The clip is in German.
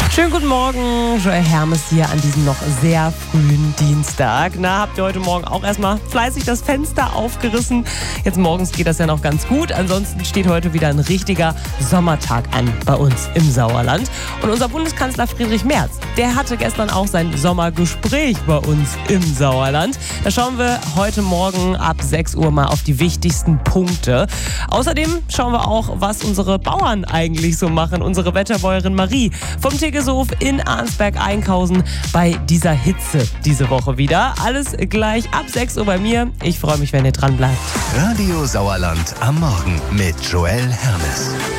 Schönen guten Morgen, Joel Hermes hier an diesem noch sehr frühen Dienstag. Na, habt ihr heute Morgen auch erstmal fleißig das Fenster aufgerissen? Jetzt morgens geht das ja noch ganz gut. Ansonsten steht heute wieder ein richtiger Sommertag an bei uns im Sauerland. Und unser Bundeskanzler Friedrich Merz, der hatte gestern auch sein Sommergespräch bei uns im Sauerland. Da schauen wir heute Morgen ab 6 Uhr mal auf die wichtigsten Punkte. Außerdem schauen wir auch, was unsere Bauern eigentlich so machen. Unsere Wetterbäuerin Marie vom Tegelshof in Arnsberg-Einkhausen bei dieser Hitze diese Woche wieder. Alles gleich ab 6 Uhr bei mir. Ich freue mich, wenn ihr dran bleibt. Radio Sauerland am Morgen mit Joel Hermes.